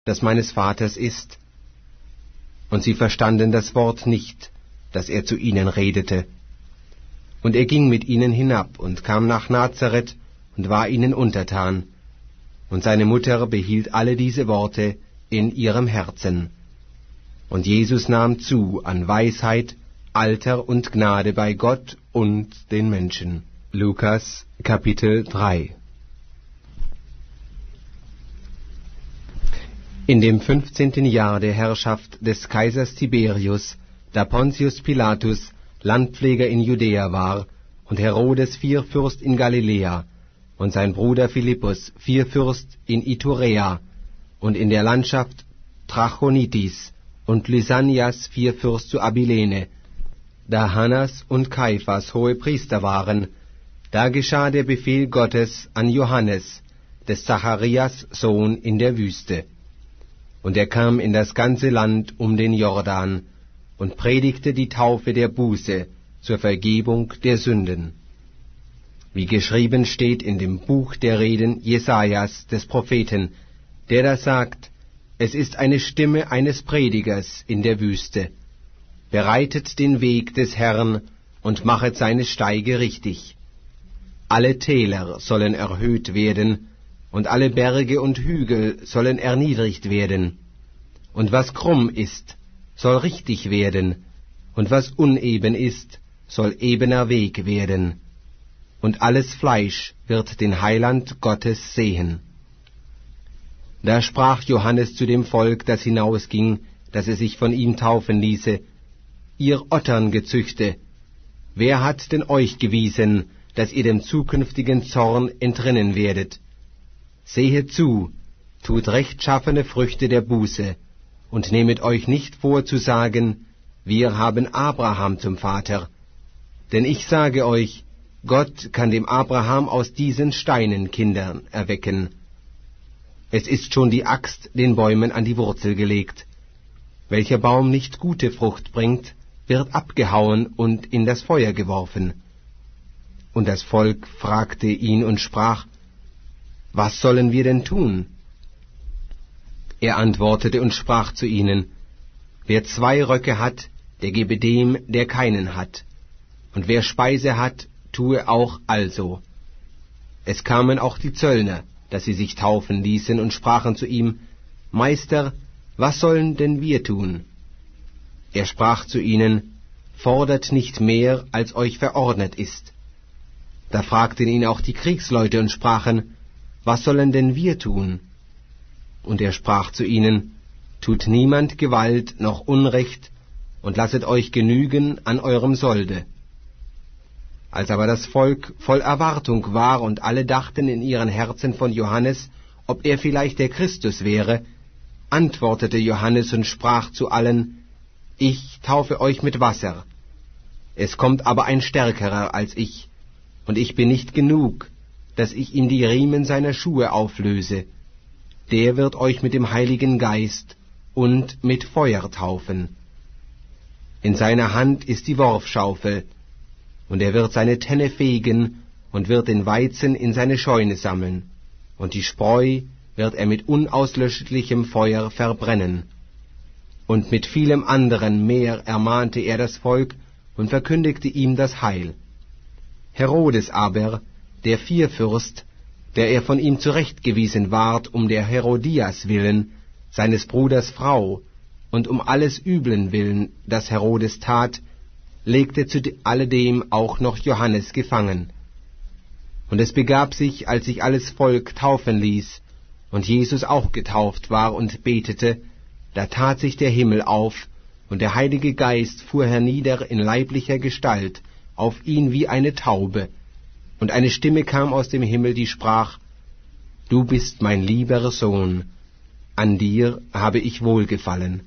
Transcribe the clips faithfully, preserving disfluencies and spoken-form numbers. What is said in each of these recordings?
das meines Vaters ist. Und sie verstanden das Wort nicht, das er zu ihnen redete. Und er ging mit ihnen hinab und kam nach Nazareth und war ihnen untertan. Und seine Mutter behielt alle diese Worte in ihrem Herzen. Und Jesus nahm zu an Weisheit, Alter und Gnade bei Gott und den Menschen. Lukas Kapitel drei. In dem fünfzehnten Jahr der Herrschaft des Kaisers Tiberius, da Pontius Pilatus Landpfleger in Judäa war, und Herodes Vierfürst in Galiläa, und sein Bruder Philippus Vierfürst in Iturea, und in der Landschaft Trachonitis, und Lysanias Vierfürst zu Abilene, da Hannas und Kaiphas hohe Priester waren, da geschah der Befehl Gottes an Johannes, des Zacharias Sohn, in der Wüste. Und er kam in das ganze Land um den Jordan und predigte die Taufe der Buße zur Vergebung der Sünden. Wie geschrieben steht in dem Buch der Reden Jesajas des Propheten, der da sagt: Es ist eine Stimme eines Predigers in der Wüste. Bereitet den Weg des Herrn und machet seine Steige richtig. Alle Täler sollen erhöht werden, und alle Berge und Hügel sollen erniedrigt werden. Und was krumm ist, soll richtig werden, und was uneben ist, soll ebener Weg werden. Und alles Fleisch wird den Heiland Gottes sehen. Da sprach Johannes zu dem Volk, das hinausging, dass er sich von ihm taufen ließe: Ihr Otterngezüchte, wer hat denn euch gewiesen, dass ihr dem zukünftigen Zorn entrinnen werdet? Sehet zu, tut rechtschaffene Früchte der Buße, und nehmet euch nicht vor zu sagen: Wir haben Abraham zum Vater. Denn ich sage euch, Gott kann dem Abraham aus diesen Steinen Kindern erwecken. Es ist schon die Axt den Bäumen an die Wurzel gelegt. Welcher Baum nicht gute Frucht bringt, wird abgehauen und in das Feuer geworfen. Und das Volk fragte ihn und sprach: Was sollen wir denn tun? Er antwortete und sprach zu ihnen: Wer zwei Röcke hat, der gebe dem, der keinen hat. Und wer Speise hat, tue auch also. Es kamen auch die Zöllner, dass sie sich taufen ließen, und sprachen zu ihm: Meister, was sollen denn wir tun? Er sprach zu ihnen: Fordert nicht mehr, als euch verordnet ist. Da fragten ihn auch die Kriegsleute und sprachen: Was sollen denn wir tun? Und er sprach zu ihnen: Tut niemand Gewalt noch Unrecht, und lasset euch genügen an eurem Solde. Als aber das Volk voll Erwartung war und alle dachten in ihren Herzen von Johannes, ob er vielleicht der Christus wäre, antwortete Johannes und sprach zu allen: Ich taufe euch mit Wasser. Es kommt aber ein Stärkerer als ich, und ich bin nicht genug, dass ich ihm die Riemen seiner Schuhe auflöse. Der wird euch mit dem Heiligen Geist und mit Feuer taufen. In seiner Hand ist die Worfschaufel, und er wird seine Tenne fegen und wird den Weizen in seine Scheune sammeln, und die Spreu wird er mit unauslöschlichem Feuer verbrennen. Und mit vielem anderen mehr ermahnte er das Volk und verkündigte ihm das Heil. Herodes aber, der Vierfürst, der er von ihm zurechtgewiesen ward um der Herodias willen, seines Bruders Frau, und um alles Üblen willen, das Herodes tat, legte zu alledem auch noch Johannes gefangen. Und es begab sich, als sich alles Volk taufen ließ, und Jesus auch getauft war und betete, da tat sich der Himmel auf, und der Heilige Geist fuhr hernieder in leiblicher Gestalt auf ihn wie eine Taube, und eine Stimme kam aus dem Himmel, die sprach: Du bist mein lieber Sohn, an dir habe ich Wohlgefallen.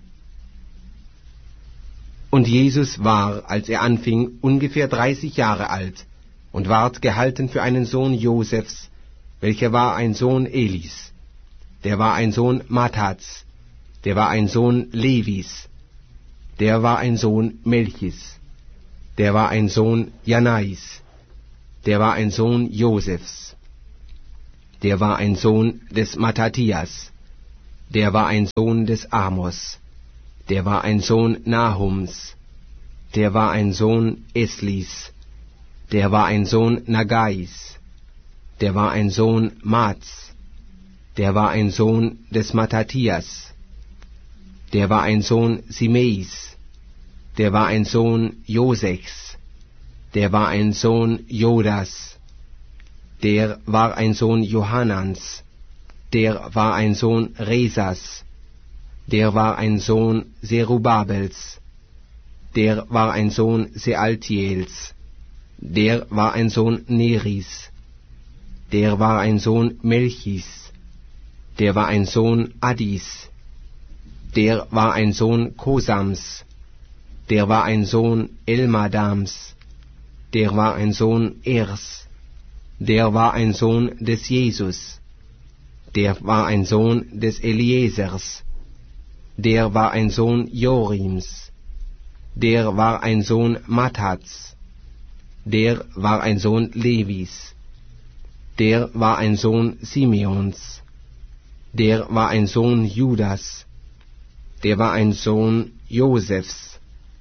Und Jesus war, als er anfing, ungefähr dreißig Jahre alt, und ward gehalten für einen Sohn Josefs, welcher war ein Sohn Elis, der war ein Sohn Mattats, der war ein Sohn Levis, der war ein Sohn Melchis, der war ein Sohn Janais, der war ein Sohn Josefs, der war ein Sohn des Mattathias, der war ein Sohn des Amos, der war ein Sohn Nahums, der war ein Sohn Eslis, der war ein Sohn Nagais, der war ein Sohn Mats, der war ein Sohn des Matthathias, der war ein Sohn Simeis, der war ein Sohn Josechs, der war ein Sohn Jodas, der war ein Sohn Johanans, der war ein Sohn Resas, der war ein Sohn Serubabels, der war ein Sohn Sealtiels, der war ein Sohn Neris, der war ein Sohn Melchis, der war ein Sohn Addis, der war ein Sohn Kosams, der war ein Sohn Elmadams, der war ein Sohn Ers, der war ein Sohn des Jesus, der war ein Sohn des Eliesers, der war ein Sohn Jorims, der war ein Sohn Mattats, der war ein Sohn Levis, der war ein Sohn Simeons, der war ein Sohn Judas, der war ein Sohn Josefs,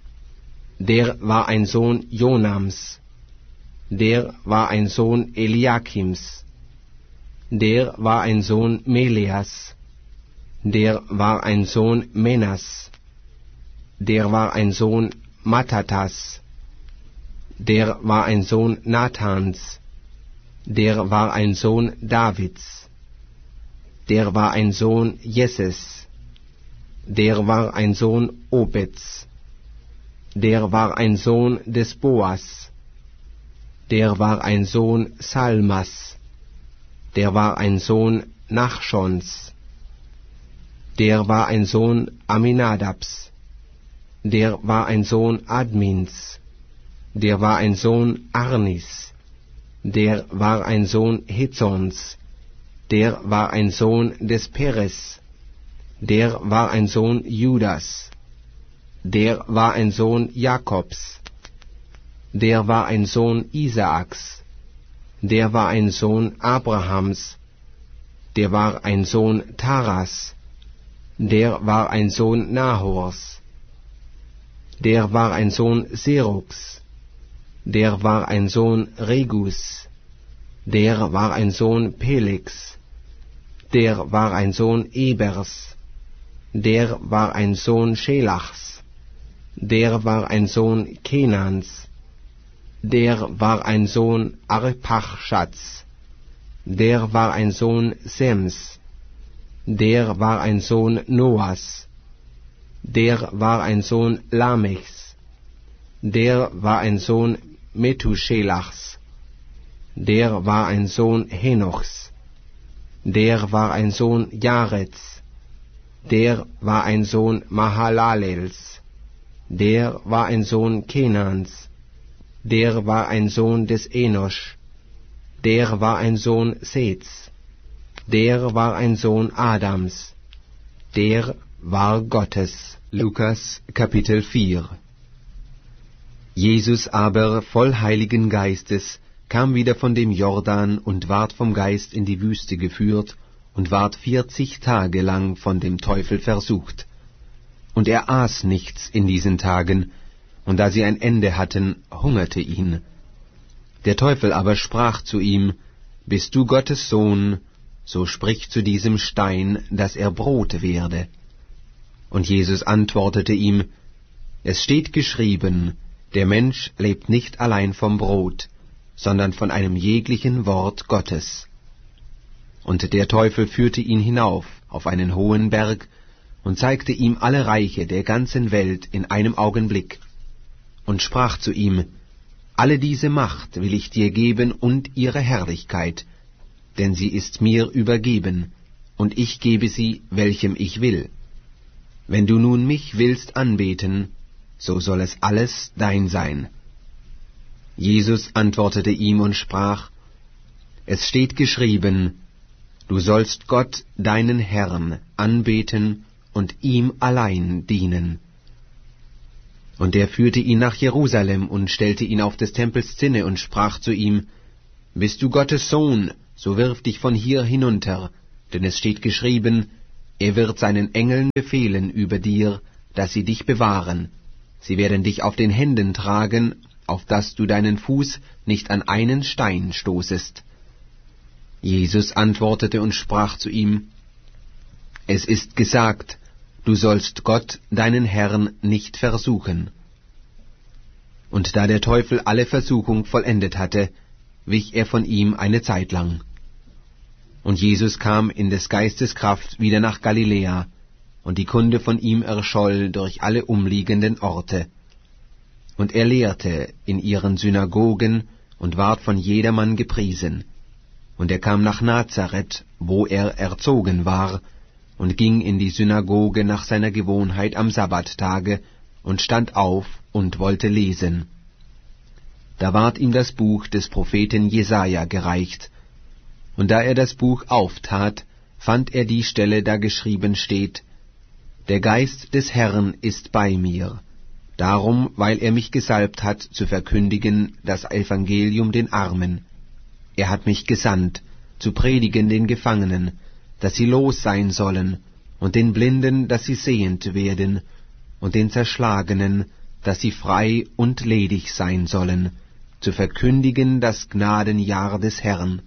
der war ein Sohn Jonams, der war ein Sohn Eliakims, der war ein Sohn Meleas, der war ein Sohn Menas, der war ein Sohn Mattatas, der war ein Sohn Nathans, der war ein Sohn Davids, der war ein Sohn Jesses, der war ein Sohn Obeds, der war ein Sohn des Boas, der war ein Sohn Salmas, der war ein Sohn Nachschons, der war ein Sohn Aminadabs, der war ein Sohn Admins, der war ein Sohn Arnis, der war ein Sohn Hezons, der war ein Sohn des Peres, der war ein Sohn Judas, der war ein Sohn Jakobs, der war ein Sohn Isaaks, der war ein Sohn Abrahams, der war ein Sohn Taras, der war ein Sohn Nahors, der war ein Sohn Serugs, der war ein Sohn Regus, der war ein Sohn Pelegs, der war ein Sohn Ebers, der war ein Sohn Schelachs, der war ein Sohn Kenans, der war ein Sohn Arpachschats, der war ein Sohn Sems, der war ein Sohn Noas, der war ein Sohn Lamechs, der war ein Sohn Methuselachs, der war ein Sohn Henochs, der war ein Sohn Jareds, der war ein Sohn Mahalalels, der war ein Sohn Kenans, der war ein Sohn des Enosch, der war ein Sohn Seths, der war ein Sohn Adams, der war Gottes. Lukas Kapitel vier. Jesus aber, voll Heiligen Geistes, kam wieder von dem Jordan und ward vom Geist in die Wüste geführt und ward vierzig Tage lang von dem Teufel versucht. Und er aß nichts in diesen Tagen, und da sie ein Ende hatten, hungerte ihn. Der Teufel aber sprach zu ihm, Bist du Gottes Sohn, so sprich zu diesem Stein, dass er Brot werde. Und Jesus antwortete ihm, Es steht geschrieben, der Mensch lebt nicht allein vom Brot, sondern von einem jeglichen Wort Gottes. Und der Teufel führte ihn hinauf auf einen hohen Berg und zeigte ihm alle Reiche der ganzen Welt in einem Augenblick und sprach zu ihm, Alle diese Macht will ich dir geben und ihre Herrlichkeit, denn sie ist mir übergeben, und ich gebe sie, welchem ich will. Wenn du nun mich willst anbeten, so soll es alles dein sein. Jesus antwortete ihm und sprach, Es steht geschrieben, Du sollst Gott, deinen Herrn, anbeten und ihm allein dienen. Und er führte ihn nach Jerusalem und stellte ihn auf des Tempels Zinne und sprach zu ihm, Bist du Gottes Sohn, so wirf dich von hier hinunter, denn es steht geschrieben, Er wird seinen Engeln befehlen über dir, dass sie dich bewahren. Sie werden dich auf den Händen tragen, auf dass du deinen Fuß nicht an einen Stein stoßest. Jesus antwortete und sprach zu ihm, Es ist gesagt, du sollst Gott, deinen Herrn, nicht versuchen. Und da der Teufel alle Versuchung vollendet hatte, wich er von ihm eine Zeit lang. Und Jesus kam in des Geistes Kraft wieder nach Galiläa, und die Kunde von ihm erscholl durch alle umliegenden Orte. Und er lehrte in ihren Synagogen und ward von jedermann gepriesen. Und er kam nach Nazareth, wo er erzogen war, und ging in die Synagoge nach seiner Gewohnheit am Sabbattage und stand auf und wollte lesen. Da ward ihm das Buch des Propheten Jesaja gereicht, und da er das Buch auftat, fand er die Stelle, da geschrieben steht, Der Geist des Herrn ist bei mir, darum, weil er mich gesalbt hat, zu verkündigen das Evangelium den Armen. Er hat mich gesandt, zu predigen den Gefangenen, dass sie los sein sollen, und den Blinden, dass sie sehend werden, und den Zerschlagenen, dass sie frei und ledig sein sollen, zu verkündigen das Gnadenjahr des Herrn.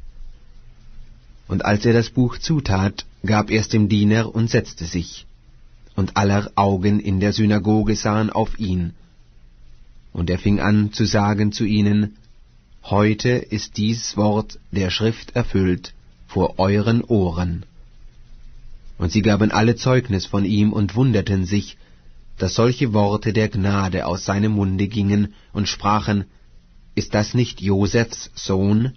Und als er das Buch zutat, gab er's dem Diener und setzte sich. Und aller Augen in der Synagoge sahen auf ihn. Und er fing an zu sagen zu ihnen, Heute ist dies Wort der Schrift erfüllt vor euren Ohren. Und sie gaben alle Zeugnis von ihm und wunderten sich, dass solche Worte der Gnade aus seinem Munde gingen und sprachen, Ist das nicht Josefs Sohn?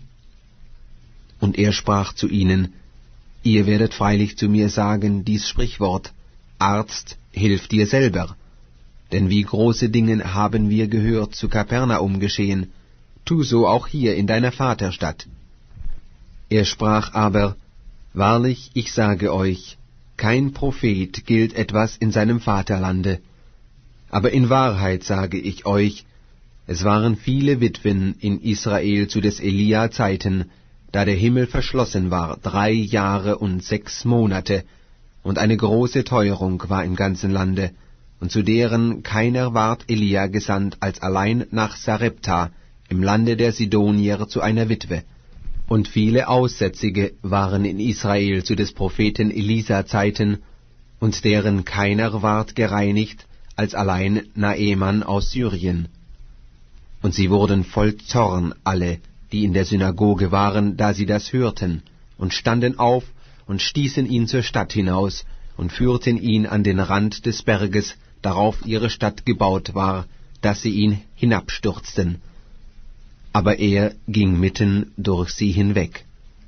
Und er sprach zu ihnen, Ihr werdet freilich zu mir sagen, dies Sprichwort, Arzt, hilf dir selber. Denn wie große Dinge haben wir gehört zu Kapernaum geschehen, tu so auch hier in deiner Vaterstadt. Er sprach aber, Wahrlich, ich sage euch, kein Prophet gilt etwas in seinem Vaterlande. Aber in Wahrheit sage ich euch, es waren viele Witwen in Israel zu des Elia-Zeiten, da der Himmel verschlossen war, drei Jahre und sechs Monate, und eine große Teuerung war im ganzen Lande, und zu deren keiner ward Elia gesandt, als allein nach Sarepta, im Lande der Sidonier, zu einer Witwe. Und viele Aussätzige waren in Israel zu des Propheten Elisa-Zeiten, und deren keiner ward gereinigt, als allein Naeman aus Syrien. Und sie wurden voll Zorn alle, die in der Synagoge waren, da sie das hörten, und standen auf und stießen ihn zur Stadt hinaus und führten ihn an den Rand des Berges, darauf ihre Stadt gebaut war, dass sie ihn hinabstürzten. Aber er ging mitten durch sie hinweg.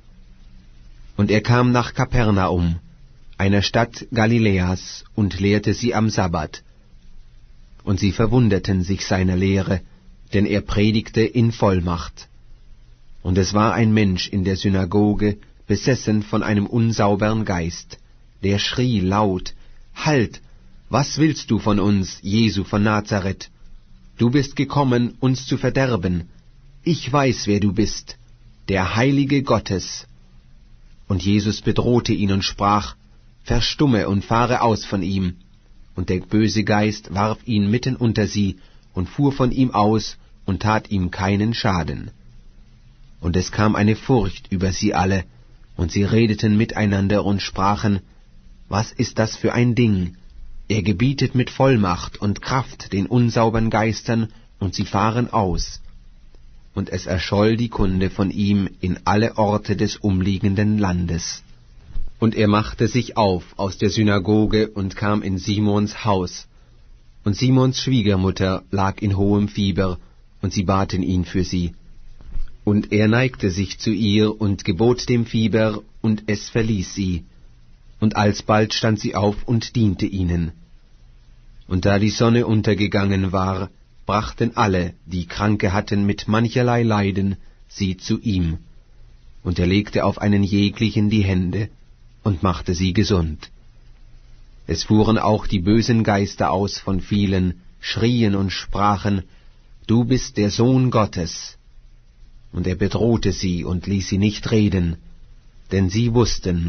Und er kam nach Kapernaum, einer Stadt Galiläas, und lehrte sie am Sabbat. Und sie verwunderten sich seiner Lehre, denn er predigte in Vollmacht. Und es war ein Mensch in der Synagoge, besessen von einem unsaubern Geist, der schrie laut, Halt, was willst du von uns, Jesu von Nazareth? Du bist gekommen, uns zu verderben. Ich weiß, wer du bist, der Heilige Gottes. Und Jesus bedrohte ihn und sprach, Verstumme und fahre aus von ihm. Und der böse Geist warf ihn mitten unter sie und fuhr von ihm aus und tat ihm keinen Schaden. Und es kam eine Furcht über sie alle, und sie redeten miteinander und sprachen, Was ist das für ein Ding? Er gebietet mit Vollmacht und Kraft den unsaubern Geistern, und sie fahren aus. Und es erscholl die Kunde von ihm in alle Orte des umliegenden Landes. Und er machte sich auf aus der Synagoge und kam in Simons Haus. Und Simons Schwiegermutter lag in hohem Fieber, und sie baten ihn für sie. Und er neigte sich zu ihr und gebot dem Fieber, und es verließ sie. Und alsbald stand sie auf und diente ihnen. Und da die Sonne untergegangen war, brachten alle, die Kranke hatten mit mancherlei Leiden, sie zu ihm. Und er legte auf einen jeglichen die Hände und machte sie gesund. Es fuhren auch die bösen Geister aus von vielen, schrien und sprachen, Du bist der Sohn Gottes. Und er bedrohte sie und ließ sie nicht reden, denn sie wussten,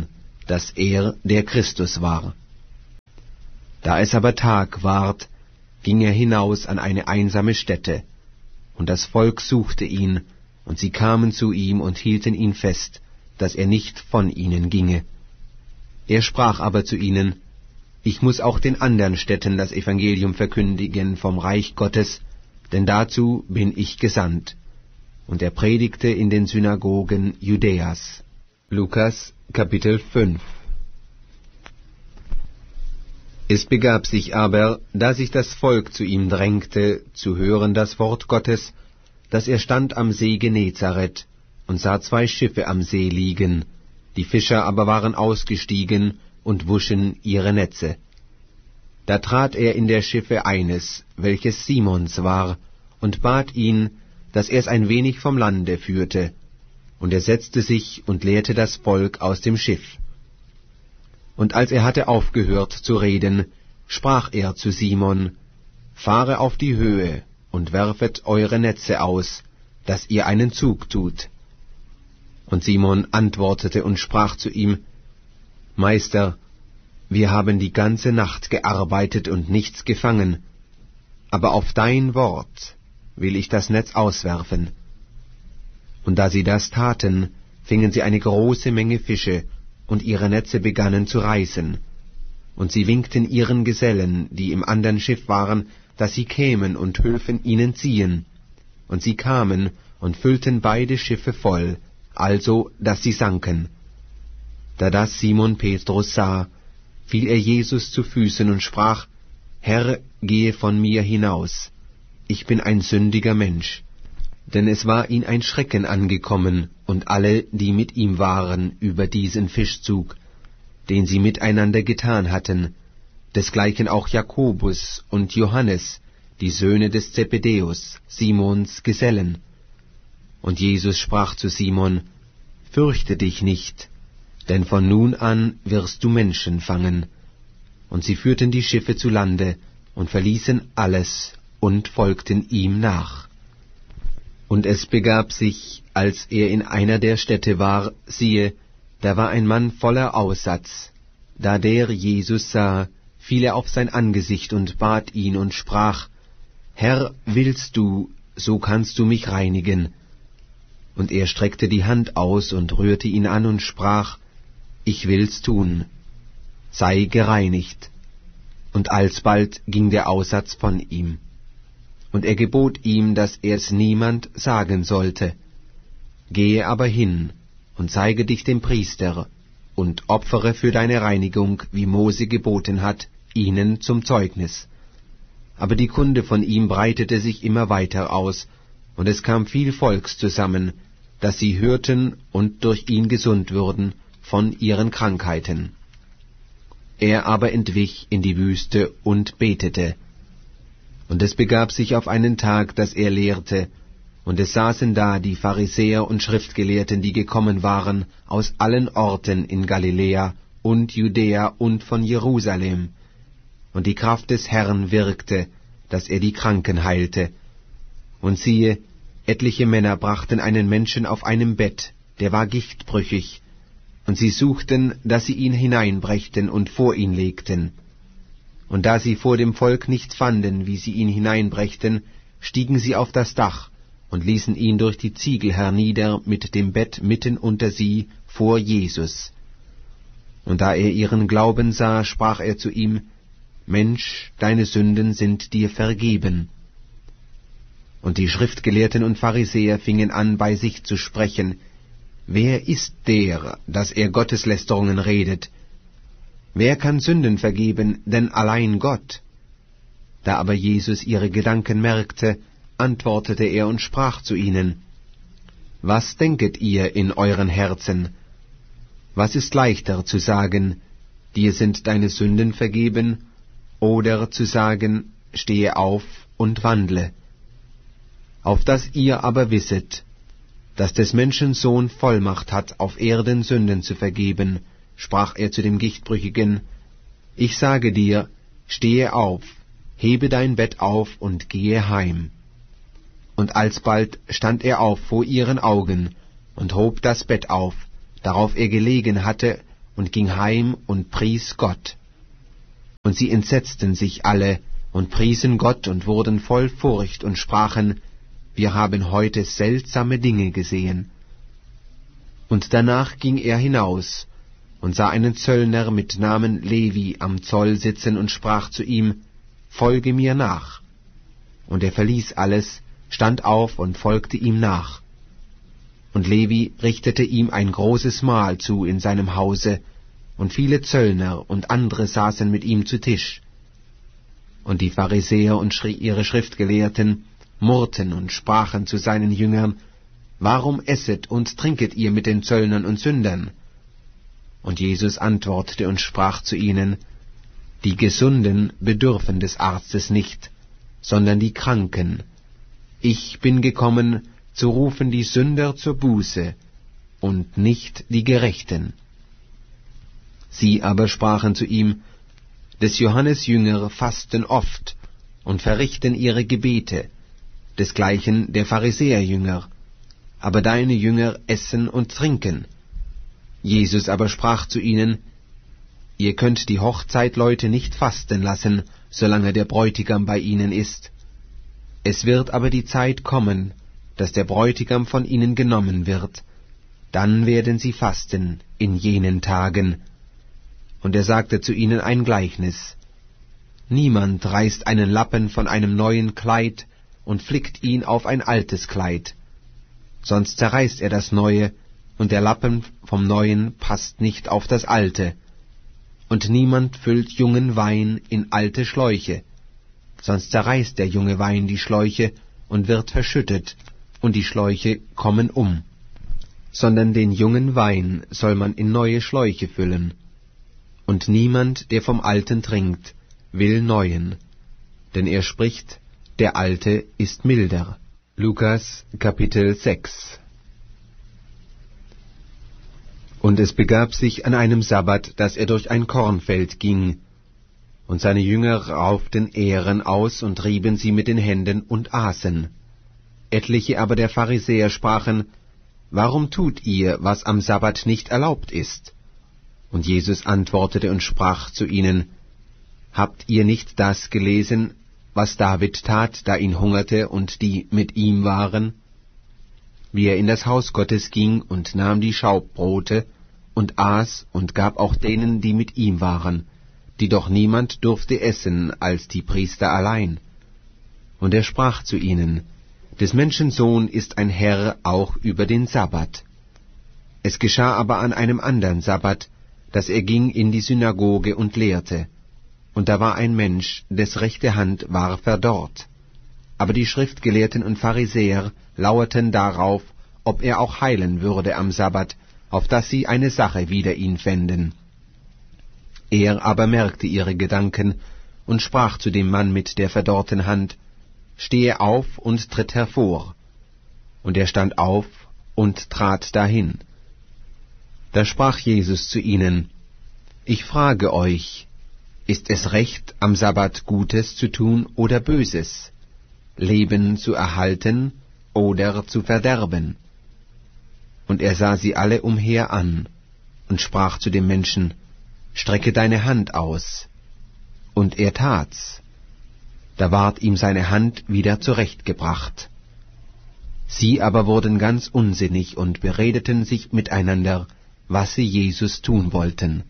dass er der Christus war. Da es aber Tag ward, ging er hinaus an eine einsame Stätte, und das Volk suchte ihn, und sie kamen zu ihm und hielten ihn fest, dass er nicht von ihnen ginge. Er sprach aber zu ihnen: Ich muß auch den anderen Städten das Evangelium verkündigen vom Reich Gottes, denn dazu bin ich gesandt. Und er predigte in den Synagogen Judäas. Lukas Kapitel fünf. Es begab sich aber, da sich das Volk zu ihm drängte, zu hören das Wort Gottes, dass er stand am See Genezareth und sah zwei Schiffe am See liegen, die Fischer aber waren ausgestiegen und wuschen ihre Netze. Da trat er in der Schiffe eines, welches Simons war, und bat ihn, dass er es ein wenig vom Lande führte, und er setzte sich und lehrte das Volk aus dem Schiff. Und als er hatte aufgehört zu reden, sprach er zu Simon: Fahre auf die Höhe und werfet eure Netze aus, dass ihr einen Zug tut. Und Simon antwortete und sprach zu ihm: Meister, wir haben die ganze Nacht gearbeitet und nichts gefangen, aber auf dein Wort will ich das Netz auswerfen. Und da sie das taten, fingen sie eine große Menge Fische, und ihre Netze begannen zu reißen. Und sie winkten ihren Gesellen, die im andern Schiff waren, dass sie kämen und hülfen ihnen ziehen. Und sie kamen und füllten beide Schiffe voll, also dass sie sanken. Da das Simon Petrus sah, fiel er Jesus zu Füßen und sprach: Herr, gehe von mir hinaus, ich bin ein sündiger Mensch. Denn es war ihn ein Schrecken angekommen, und alle, die mit ihm waren, über diesen Fischzug, den sie miteinander getan hatten, desgleichen auch Jakobus und Johannes, die Söhne des Zebedäus, Simons Gesellen. Und Jesus sprach zu Simon: Fürchte dich nicht, denn von nun an wirst du Menschen fangen. Und sie führten die Schiffe zu Lande und verließen alles und folgten ihm nach. Und es begab sich, als er in einer der Städte war, siehe, da war ein Mann voller Aussatz. Da der Jesus sah, fiel er auf sein Angesicht und bat ihn und sprach: Herr, willst du, so kannst du mich reinigen. Und er streckte die Hand aus und rührte ihn an und sprach: Ich will's tun, sei gereinigt. Und alsbald ging der Aussatz von ihm. Und er gebot ihm, dass er es niemand sagen sollte. Gehe aber hin und zeige dich dem Priester und opfere für deine Reinigung, wie Mose geboten hat, ihnen zum Zeugnis. Aber die Kunde von ihm breitete sich immer weiter aus, und es kam viel Volks zusammen, dass sie hörten und durch ihn gesund würden von ihren Krankheiten. Er aber entwich in die Wüste und betete. Und es begab sich auf einen Tag, dass er lehrte, und es saßen da die Pharisäer und Schriftgelehrten, die gekommen waren aus allen Orten in Galiläa und Judäa und von Jerusalem. Und die Kraft des Herrn wirkte, dass er die Kranken heilte. Und siehe, etliche Männer brachten einen Menschen auf einem Bett, der war gichtbrüchig, und sie suchten, dass sie ihn hineinbrächten und vor ihn legten. Und da sie vor dem Volk nicht fanden, wie sie ihn hineinbrächten, stiegen sie auf das Dach und ließen ihn durch die Ziegel hernieder mit dem Bett mitten unter sie vor Jesus. Und da er ihren Glauben sah, sprach er zu ihm: Mensch, deine Sünden sind dir vergeben. Und die Schriftgelehrten und Pharisäer fingen an, bei sich zu sprechen: Wer ist der, dass er Gotteslästerungen redet? Wer kann Sünden vergeben, denn allein Gott? Da aber Jesus ihre Gedanken merkte, antwortete er und sprach zu ihnen: Was denket ihr in euren Herzen? Was ist leichter zu sagen, dir sind deine Sünden vergeben, oder zu sagen, stehe auf und wandle? Auf dass ihr aber wisset, dass des Menschen Sohn Vollmacht hat, auf Erden Sünden zu vergeben, sprach er zu dem Gichtbrüchigen: Ich sage dir, stehe auf, hebe dein Bett auf und gehe heim. Und alsbald stand er auf vor ihren Augen und hob das Bett auf, darauf er gelegen hatte, und ging heim und pries Gott. Und sie entsetzten sich alle und priesen Gott und wurden voll Furcht und sprachen, wir haben heute seltsame Dinge gesehen. Und danach ging er hinaus und sah einen Zöllner mit Namen Levi am Zoll sitzen und sprach zu ihm, folge mir nach. Und er verließ alles, stand auf und folgte ihm nach. Und Levi richtete ihm ein großes Mahl zu in seinem Hause, und viele Zöllner und andere saßen mit ihm zu Tisch. Und die Pharisäer und ihre Schriftgelehrten murrten und sprachen zu seinen Jüngern, warum esset und trinket ihr mit den Zöllnern und Sündern? Und Jesus antwortete und sprach zu ihnen, die Gesunden bedürfen des Arztes nicht, sondern die Kranken. Ich bin gekommen, zu rufen die Sünder zur Buße, und nicht die Gerechten. Sie aber sprachen zu ihm, des Johannes Jünger fasten oft und verrichten ihre Gebete, desgleichen der Pharisäerjünger, aber deine Jünger essen und trinken. Jesus aber sprach zu ihnen, ihr könnt die Hochzeitleute nicht fasten lassen, solange der Bräutigam bei ihnen ist. Es wird aber die Zeit kommen, dass der Bräutigam von ihnen genommen wird, dann werden sie fasten in jenen Tagen. Und er sagte zu ihnen ein Gleichnis. Niemand reißt einen Lappen von einem neuen Kleid und flickt ihn auf ein altes Kleid. Sonst zerreißt er das Neue, und der Lappen vom Neuen passt nicht auf das Alte. Und niemand füllt jungen Wein in alte Schläuche, sonst zerreißt der junge Wein die Schläuche und wird verschüttet, und die Schläuche kommen um. Sondern den jungen Wein soll man in neue Schläuche füllen. Und niemand, der vom Alten trinkt, will neuen, denn er spricht, der Alte ist milder. Lukas Kapitel sechs. Und es begab sich an einem Sabbat, dass er durch ein Kornfeld ging, und seine Jünger rauften Ähren aus und trieben sie mit den Händen und aßen. Etliche aber der Pharisäer sprachen, warum tut ihr, was am Sabbat nicht erlaubt ist? Und Jesus antwortete und sprach zu ihnen, habt ihr nicht das gelesen, was David tat, da ihn hungerte und die mit ihm waren? Wie er in das Haus Gottes ging und nahm die Schaubbrote und aß und gab auch denen, die mit ihm waren, die doch niemand durfte essen als die Priester allein. Und er sprach zu ihnen, des Menschen Sohn ist ein Herr auch über den Sabbat. Es geschah aber an einem andern Sabbat, dass er ging in die Synagoge und lehrte. Und da war ein Mensch, des rechte Hand war verdorrt. Aber die Schriftgelehrten und Pharisäer lauerten darauf, ob er auch heilen würde am Sabbat, auf dass sie eine Sache wider ihn fänden. Er aber merkte ihre Gedanken und sprach zu dem Mann mit der verdorrten Hand, stehe auf und tritt hervor. Und er stand auf und trat dahin. Da sprach Jesus zu ihnen, ich frage euch, ist es recht, am Sabbat Gutes zu tun oder Böses, Leben zu erhalten oder zu verderben? Und er sah sie alle umher an und sprach zu dem Menschen, strecke deine Hand aus. Und er tat's. Da ward ihm seine Hand wieder zurechtgebracht. Sie aber wurden ganz unsinnig und beredeten sich miteinander, was sie Jesus tun wollten.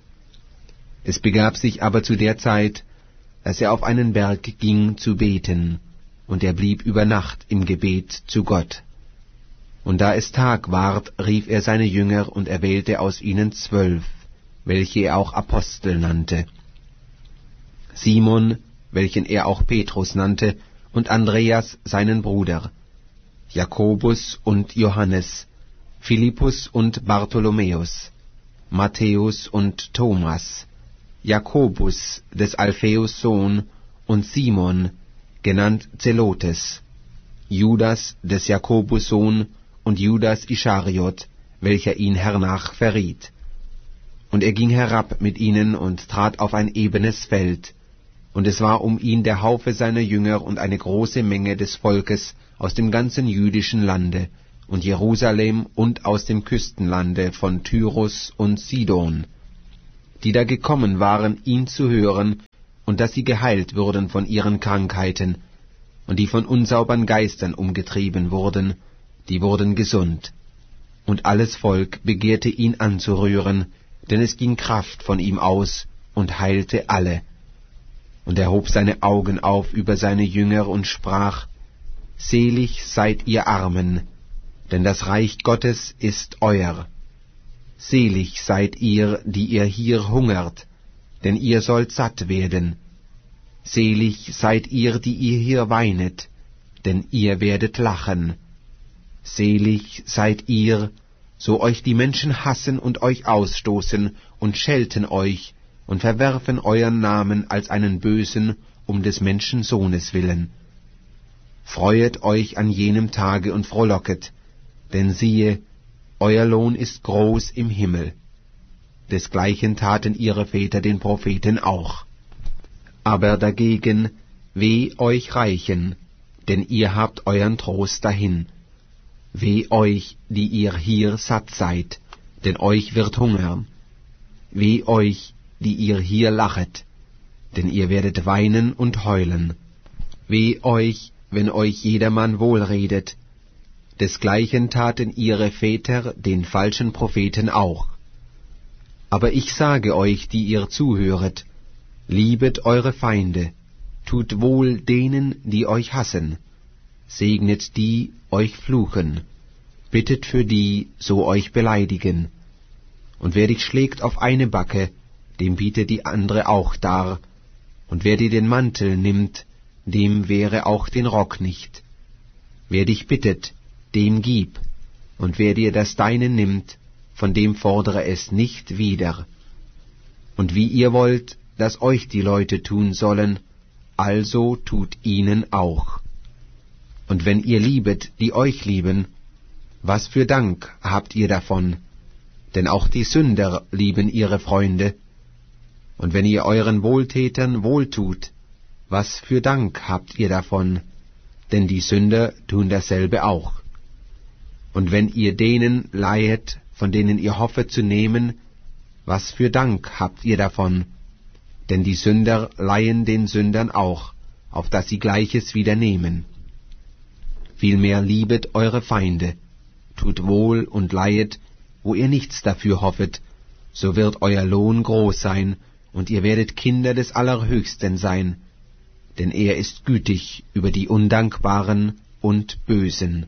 Es begab sich aber zu der Zeit, dass er auf einen Berg ging zu beten, und er blieb über Nacht im Gebet zu Gott. Und da es Tag ward, rief er seine Jünger und erwählte aus ihnen zwölf, welche er auch Apostel nannte. Simon, welchen er auch Petrus nannte, und Andreas seinen Bruder, Jakobus und Johannes, Philippus und Bartholomäus, Matthäus und Thomas, Jakobus des Alpheus Sohn und Simon, genannt Zelotes, Judas des Jakobus Sohn und Judas Ischariot, welcher ihn hernach verriet. Und er ging herab mit ihnen und trat auf ein ebenes Feld, und es war um ihn der Haufe seiner Jünger und eine große Menge des Volkes aus dem ganzen jüdischen Lande und Jerusalem und aus dem Küstenlande von Tyrus und Sidon, die da gekommen waren, ihn zu hören, und dass sie geheilt würden von ihren Krankheiten, und die von unsaubern Geistern umgetrieben wurden, die wurden gesund. Und alles Volk begehrte ihn anzurühren, denn es ging Kraft von ihm aus und heilte alle. Und er hob seine Augen auf über seine Jünger und sprach: Selig seid ihr Armen, denn das Reich Gottes ist euer. Selig seid ihr, die ihr hier hungert, denn ihr sollt satt werden. Selig seid ihr, die ihr hier weinet, denn ihr werdet lachen. Selig seid ihr, so euch die Menschen hassen und euch ausstoßen und schelten euch und verwerfen euren Namen als einen Bösen um des Menschensohnes willen. Freuet euch an jenem Tage und frohlocket, denn siehe, euer Lohn ist groß im Himmel. Desgleichen taten ihre Väter den Propheten auch. Aber dagegen, weh euch Reichen, denn ihr habt euren Trost dahin. Weh euch, die ihr hier satt seid, denn euch wird hungern. Weh euch, die ihr hier lachet, denn ihr werdet weinen und heulen. Weh euch, wenn euch jedermann wohlredet. Desgleichen taten ihre Väter den falschen Propheten auch. Aber ich sage euch, die ihr zuhöret, liebet eure Feinde, tut wohl denen, die euch hassen, segnet die euch fluchen, bittet für die, so euch beleidigen. Und wer dich schlägt auf eine Backe, dem biete die andere auch dar, und wer dir den Mantel nimmt, dem wehre auch den Rock nicht. Wer dich bittet, dem gib, und wer dir das Deine nimmt, von dem fordere es nicht wieder. Und wie ihr wollt, dass euch die Leute tun sollen, also tut ihnen auch. Und wenn ihr liebet, die euch lieben, was für Dank habt ihr davon? Denn auch die Sünder lieben ihre Freunde. Und wenn ihr euren Wohltätern wohltut, was für Dank habt ihr davon? Denn die Sünder tun dasselbe auch. Und wenn ihr denen leihet, von denen ihr hoffet zu nehmen, was für Dank habt ihr davon? Denn die Sünder leihen den Sündern auch, auf dass sie Gleiches wieder nehmen. Vielmehr liebet eure Feinde, tut wohl und leihet, wo ihr nichts dafür hoffet, so wird euer Lohn groß sein, und ihr werdet Kinder des Allerhöchsten sein, denn er ist gütig über die Undankbaren und Bösen.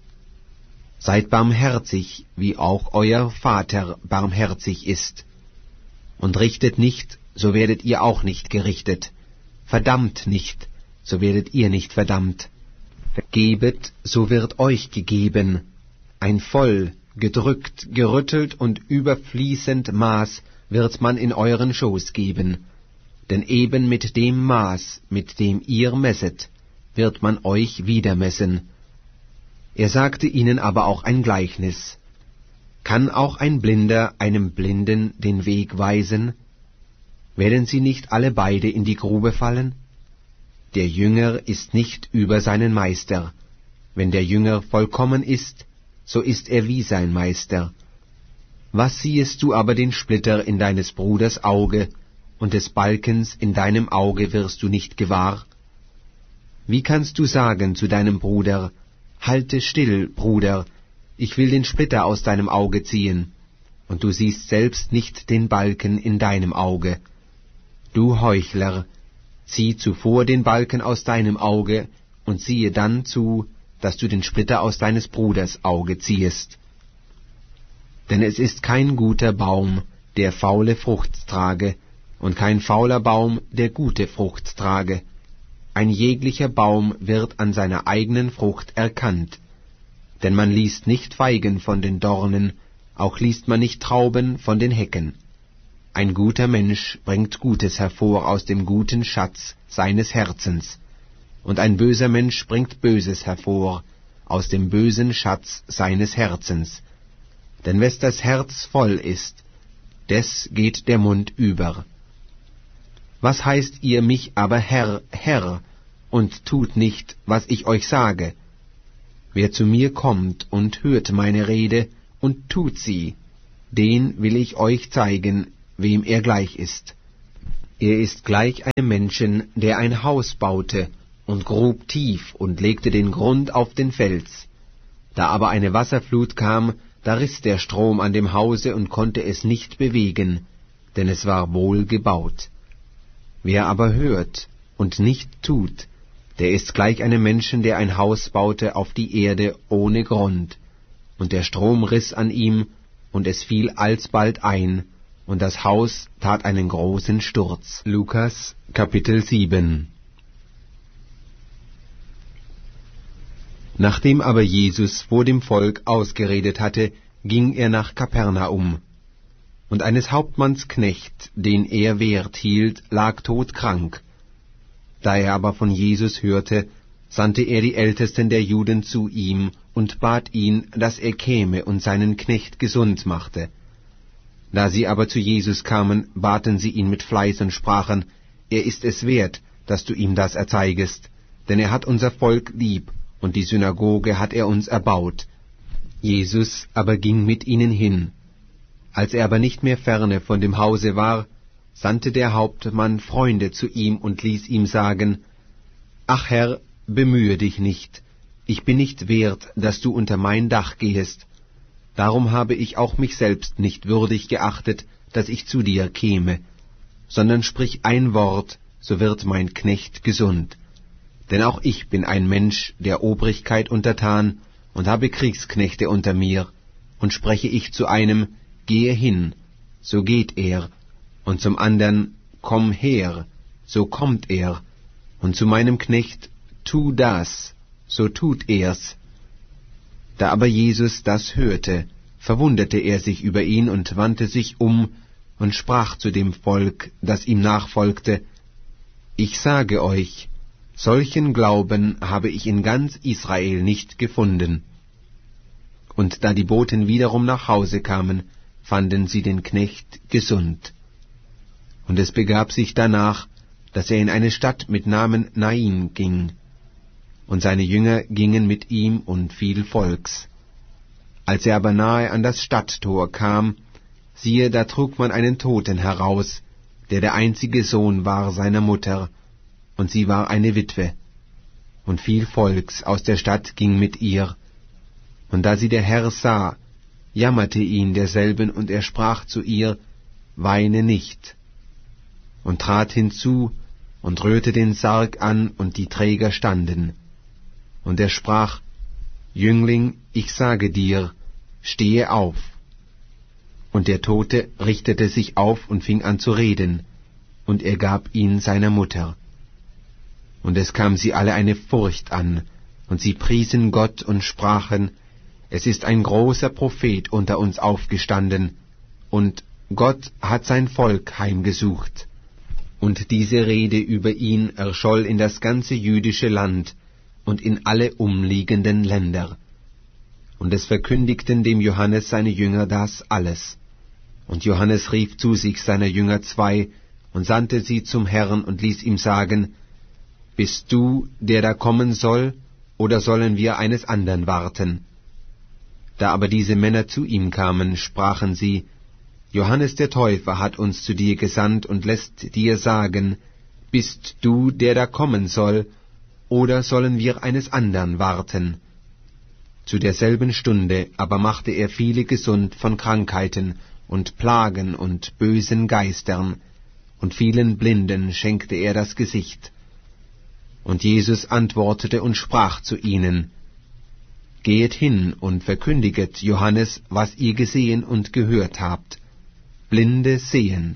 Seid barmherzig, wie auch euer Vater barmherzig ist. Und richtet nicht, so werdet ihr auch nicht gerichtet. Verdammt nicht, so werdet ihr nicht verdammt. Gebet, so wird euch gegeben. Ein voll, gedrückt, gerüttelt und überfließend Maß wird man in euren Schoß geben. Denn eben mit dem Maß, mit dem ihr messet, wird man euch wieder messen. Er sagte ihnen aber auch ein Gleichnis. Kann auch ein Blinder einem Blinden den Weg weisen? Werden sie nicht alle beide in die Grube fallen? Der Jünger ist nicht über seinen Meister. Wenn der Jünger vollkommen ist, so ist er wie sein Meister. Was siehest du aber den Splitter in deines Bruders Auge, und des Balkens in deinem Auge wirst du nicht gewahr? Wie kannst du sagen zu deinem Bruder, halte still, Bruder, ich will den Splitter aus deinem Auge ziehen, und du siehst selbst nicht den Balken in deinem Auge? Du Heuchler, zieh zuvor den Balken aus deinem Auge, und siehe dann zu, dass du den Splitter aus deines Bruders Auge ziehest. Denn es ist kein guter Baum, der faule Frucht trage, und kein fauler Baum, der gute Frucht trage. Ein jeglicher Baum wird an seiner eigenen Frucht erkannt. Denn man liest nicht Feigen von den Dornen, auch liest man nicht Trauben von den Hecken. Ein guter Mensch bringt Gutes hervor aus dem guten Schatz seines Herzens, und ein böser Mensch bringt Böses hervor aus dem bösen Schatz seines Herzens. Denn wes das Herz voll ist, des geht der Mund über. Was heißt ihr mich aber Herr, Herr, und tut nicht, was ich euch sage? »Wer zu mir kommt und hört meine Rede und tut sie, den will ich euch zeigen, wem er gleich ist. Er ist gleich einem Menschen, der ein Haus baute und grub tief und legte den Grund auf den Fels. Da aber eine Wasserflut kam, da riss der Strom an dem Hause und konnte es nicht bewegen, denn es war wohl gebaut. Wer aber hört und nicht tut, der ist gleich einem Menschen, der ein Haus baute auf die Erde ohne Grund. Und der Strom riss an ihm, und es fiel alsbald ein, und das Haus tat einen großen Sturz.« Lukas, Kapitel sieben. Nachdem aber Jesus vor dem Volk ausgeredet hatte, ging er nach Kapernaum. Und eines Hauptmanns Knecht, den er Wert hielt, lag todkrank. Da er aber von Jesus hörte, sandte er die Ältesten der Juden zu ihm und bat ihn, dass er käme und seinen Knecht gesund machte. Da sie aber zu Jesus kamen, baten sie ihn mit Fleiß und sprachen, er ist es wert, dass du ihm das erzeigest, denn er hat unser Volk lieb, und die Synagoge hat er uns erbaut. Jesus aber ging mit ihnen hin. Als er aber nicht mehr ferne von dem Hause war, sandte der Hauptmann Freunde zu ihm und ließ ihm sagen, »Ach Herr, bemühe dich nicht, ich bin nicht wert, dass du unter mein Dach gehest. Darum habe ich auch mich selbst nicht würdig geachtet, dass ich zu dir käme, sondern sprich ein Wort, so wird mein Knecht gesund. Denn auch ich bin ein Mensch der Obrigkeit untertan und habe Kriegsknechte unter mir, und spreche ich zu einem, gehe hin, so geht er, und zum andern, komm her, so kommt er, und zu meinem Knecht, tu das, so tut er's. Da aber Jesus das hörte, verwunderte er sich über ihn und wandte sich um und sprach zu dem Volk, das ihm nachfolgte, ich sage euch, solchen Glauben habe ich in ganz Israel nicht gefunden. Und da die Boten wiederum nach Hause kamen, fanden sie den Knecht gesund. Und es begab sich danach, dass er in eine Stadt mit Namen Nain ging. Und seine Jünger gingen mit ihm und viel Volks. Als er aber nahe an das Stadttor kam, siehe, da trug man einen Toten heraus, der der einzige Sohn war seiner Mutter, und sie war eine Witwe. Und viel Volks aus der Stadt ging mit ihr. Und da sie der Herr sah, jammerte ihn derselben, und er sprach zu ihr, weine nicht. Und trat hinzu und rührte den Sarg an, und die Träger standen. Und er sprach, Jüngling, ich sage dir, stehe auf. Und der Tote richtete sich auf und fing an zu reden, und er gab ihn seiner Mutter. Und es kam sie alle eine Furcht an, und sie priesen Gott und sprachen, es ist ein großer Prophet unter uns aufgestanden, und Gott hat sein Volk heimgesucht. Und diese Rede über ihn erscholl in das ganze jüdische Land und in alle umliegenden Länder. Und es verkündigten dem Johannes seine Jünger das alles. Und Johannes rief zu sich seiner Jünger zwei und sandte sie zum Herrn und ließ ihm sagen, bist du, der da kommen soll, oder sollen wir eines andern warten? Da aber diese Männer zu ihm kamen, sprachen sie, Johannes der Täufer hat uns zu dir gesandt und lässt dir sagen, bist du, der da kommen soll, oder sollen wir eines andern warten? Zu derselben Stunde aber machte er viele gesund von Krankheiten und Plagen und bösen Geistern, und vielen Blinden schenkte er das Gesicht. Und Jesus antwortete und sprach zu ihnen, Gehet hin und verkündiget Johannes, was ihr gesehen und gehört habt. Blinde sehen,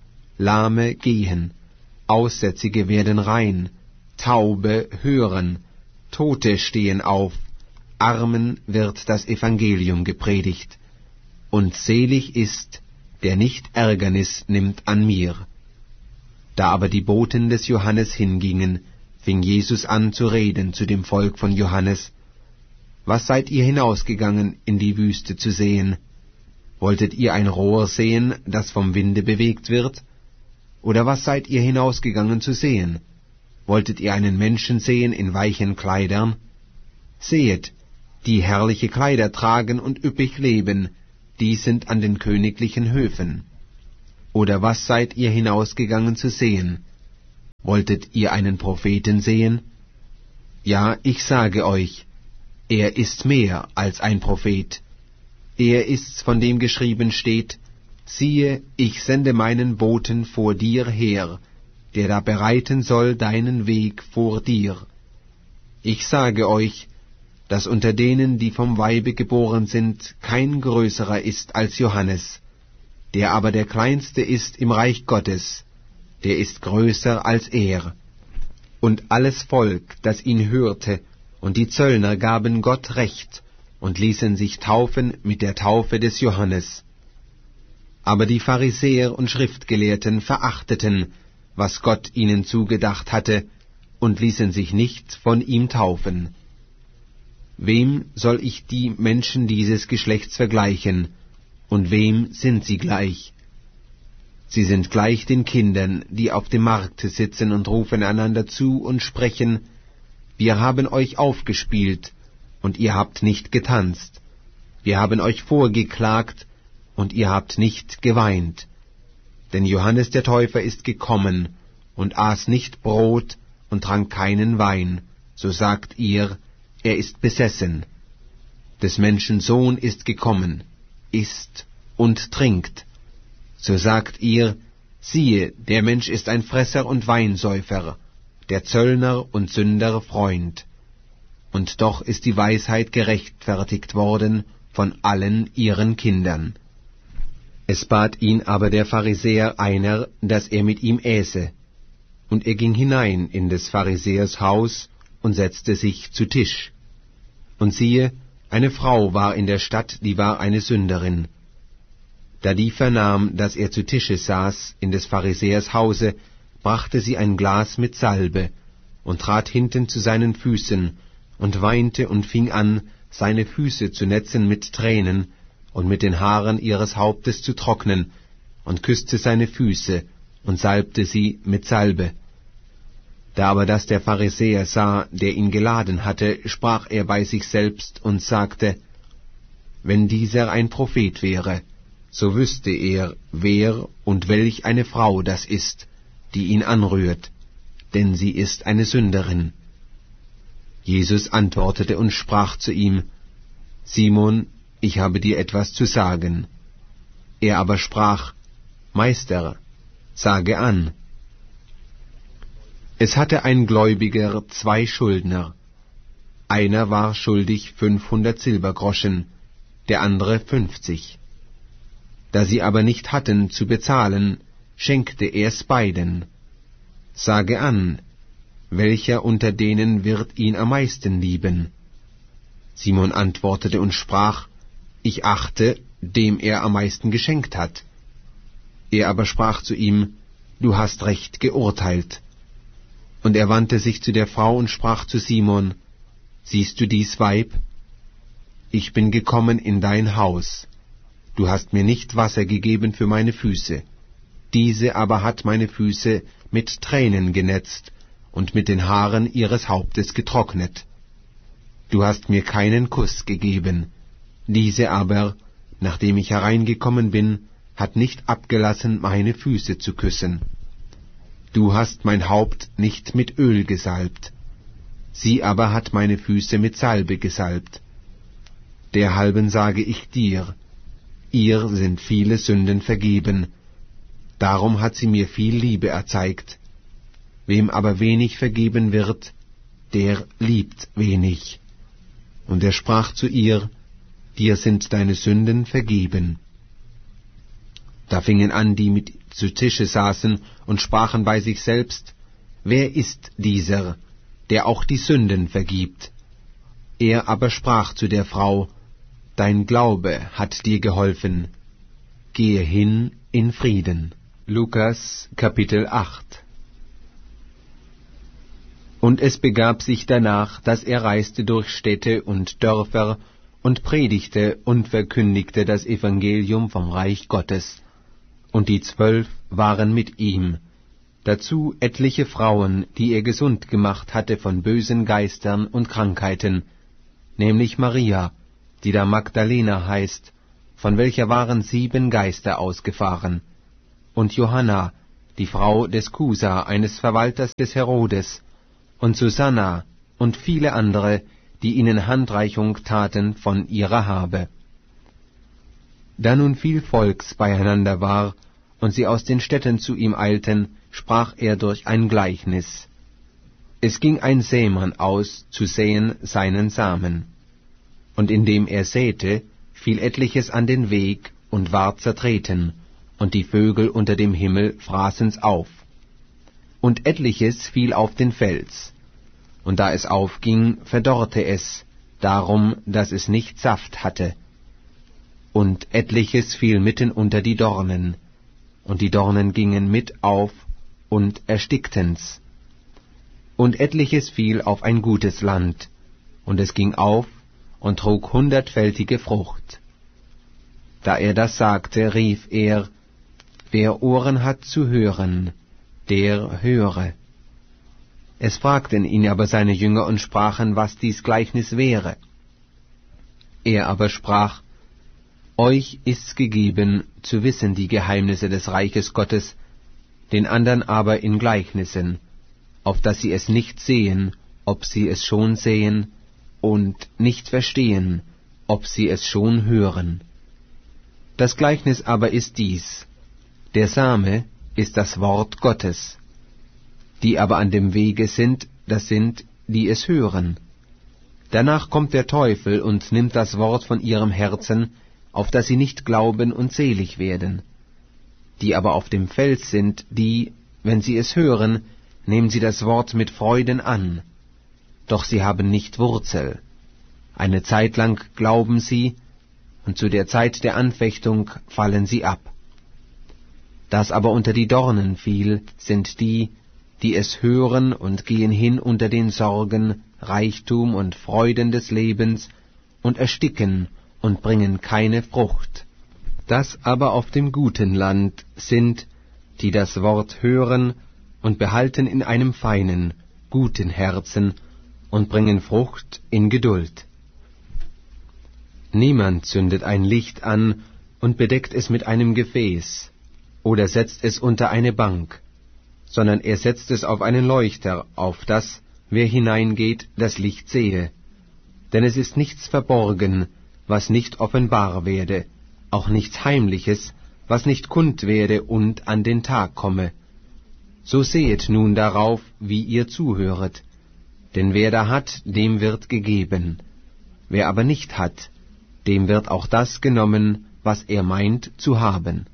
Lahme gehen, Aussätzige werden rein, Taube hören, Tote stehen auf, Armen wird das Evangelium gepredigt. Und selig ist, der nicht Ärgernis nimmt an mir. Da aber die Boten des Johannes hingingen, fing Jesus an zu reden zu dem Volk von Johannes, Was seid ihr hinausgegangen in die Wüste zu sehen? Wolltet ihr ein Rohr sehen, das vom Winde bewegt wird? Oder was seid ihr hinausgegangen zu sehen? Wolltet ihr einen Menschen sehen in weichen Kleidern? Sehet, die herrliche Kleider tragen und üppig leben, die sind an den königlichen Höfen. Oder was seid ihr hinausgegangen zu sehen? Wolltet ihr einen Propheten sehen? Ja, ich sage euch, er ist mehr als ein Prophet. Er ist's, von dem geschrieben steht, siehe, ich sende meinen Boten vor dir her, der da bereiten soll deinen Weg vor dir. Ich sage euch, dass unter denen, die vom Weibe geboren sind, kein größerer ist als Johannes, der aber der Kleinste ist im Reich Gottes, der ist größer als er. Und alles Volk, das ihn hörte, und die Zöllner gaben Gott Recht und ließen sich taufen mit der Taufe des Johannes. Aber die Pharisäer und Schriftgelehrten verachteten, was Gott ihnen zugedacht hatte, und ließen sich nicht von ihm taufen. Wem soll ich die Menschen dieses Geschlechts vergleichen, und wem sind sie gleich? Sie sind gleich den Kindern, die auf dem Markte sitzen und rufen einander zu und sprechen, wir haben euch aufgespielt, und ihr habt nicht getanzt. Wir haben euch vorgeklagt, und ihr habt nicht geweint. Denn Johannes der Täufer ist gekommen, und aß nicht Brot und trank keinen Wein, so sagt ihr, er ist besessen. Des Menschen Sohn ist gekommen, isst und trinkt. So sagt ihr, siehe, der Mensch ist ein Fresser und Weinsäufer, der Zöllner und Sünder Freund. Und doch ist die Weisheit gerechtfertigt worden von allen ihren Kindern. Es bat ihn aber der Pharisäer einer, dass er mit ihm äße. Und er ging hinein in des Pharisäers Haus und setzte sich zu Tisch. Und siehe, eine Frau war in der Stadt, die war eine Sünderin. Da die vernahm, dass er zu Tische saß in des Pharisäers Hause, brachte sie ein Glas mit Salbe und trat hinten zu seinen Füßen und weinte und fing an, seine Füße zu netzen mit Tränen und mit den Haaren ihres Hauptes zu trocknen, und küßte seine Füße und salbte sie mit Salbe. Da aber das der Pharisäer sah, der ihn geladen hatte, sprach er bei sich selbst und sagte, wenn dieser ein Prophet wäre, so wüsste er, wer und welch eine Frau das ist, die ihn anrührt, denn sie ist eine Sünderin. Jesus antwortete und sprach zu ihm, Simon, ich habe dir etwas zu sagen. Er aber sprach, Meister, sage an. Es hatte ein Gläubiger zwei Schuldner. Einer war schuldig fünfhundert Silbergroschen, der andere fünfzig. Da sie aber nicht hatten zu bezahlen, schenkte er's beiden. Sage an, welcher unter denen wird ihn am meisten lieben? Simon antwortete und sprach, ich achte, dem er am meisten geschenkt hat. Er aber sprach zu ihm, du hast recht geurteilt. Und er wandte sich zu der Frau und sprach zu Simon, siehst du dies Weib? Ich bin gekommen in dein Haus. Du hast mir nicht Wasser gegeben für meine Füße. Diese aber hat meine Füße mit Tränen genetzt und mit den Haaren ihres Hauptes getrocknet. Du hast mir keinen Kuss gegeben. Diese aber, nachdem ich hereingekommen bin, hat nicht abgelassen, meine Füße zu küssen. Du hast mein Haupt nicht mit Öl gesalbt. Sie aber hat meine Füße mit Salbe gesalbt. Derhalben sage ich dir, ihr sind viele Sünden vergeben, darum hat sie mir viel Liebe erzeigt. Wem aber wenig vergeben wird, der liebt wenig. Und er sprach zu ihr, dir sind deine Sünden vergeben. Da fingen an, die mit zu Tische saßen und sprachen bei sich selbst, wer ist dieser, der auch die Sünden vergibt? Er aber sprach zu der Frau, dein Glaube hat dir geholfen, gehe hin in Frieden. Lukas Kapitel acht. Und es begab sich danach, dass er reiste durch Städte und Dörfer und predigte und verkündigte das Evangelium vom Reich Gottes. Und die Zwölf waren mit ihm, dazu etliche Frauen, die er gesund gemacht hatte von bösen Geistern und Krankheiten, nämlich Maria, die da Magdalena heißt, von welcher waren sieben Geister ausgefahren, und Johanna, die Frau des Kusa, eines Verwalters des Herodes, und Susanna und viele andere, die ihnen Handreichung taten von ihrer Habe. Da nun viel Volks beieinander war, und sie aus den Städten zu ihm eilten, sprach er durch ein Gleichnis. Es ging ein Sämann aus, zu säen seinen Samen. Und indem er säte, fiel etliches an den Weg und ward zertreten, und die Vögel unter dem Himmel fraßen's auf. Und etliches fiel auf den Fels, und da es aufging, verdorrte es, darum, dass es nicht Saft hatte. Und etliches fiel mitten unter die Dornen, und die Dornen gingen mit auf und erstickten's. Und etliches fiel auf ein gutes Land, und es ging auf und trug hundertfältige Frucht. Da er das sagte, rief er, wer Ohren hat zu hören, der höre. Es fragten ihn aber seine Jünger und sprachen, was dies Gleichnis wäre. Er aber sprach, euch ist's gegeben, zu wissen die Geheimnisse des Reiches Gottes, den andern aber in Gleichnissen, auf dass sie es nicht sehen, ob sie es schon sehen, und nicht verstehen, ob sie es schon hören. Das Gleichnis aber ist dies: Der Same ist das Wort Gottes. Die aber an dem Wege sind, das sind, die es hören. Danach kommt der Teufel und nimmt das Wort von ihrem Herzen, auf dass sie nicht glauben und selig werden. Die aber auf dem Fels sind, die, wenn sie es hören, nehmen sie das Wort mit Freuden an. Doch sie haben nicht Wurzel. Eine Zeit lang glauben sie, und zu der Zeit der Anfechtung fallen sie ab. Das aber unter die Dornen fiel, sind die, die es hören und gehen hin unter den Sorgen, Reichtum und Freuden des Lebens und ersticken und bringen keine Frucht. Das aber auf dem guten Land sind, die das Wort hören und behalten in einem feinen, guten Herzen und bringen Frucht in Geduld. Niemand zündet ein Licht an und bedeckt es mit einem Gefäß oder setzt es unter eine Bank, sondern er setzt es auf einen Leuchter, auf das, wer hineingeht, das Licht sehe. Denn es ist nichts verborgen, was nicht offenbar werde, auch nichts Heimliches, was nicht kund werde und an den Tag komme. So sehet nun darauf, wie ihr zuhöret. Denn wer da hat, dem wird gegeben. Wer aber nicht hat, dem wird auch das genommen, was er meint zu haben.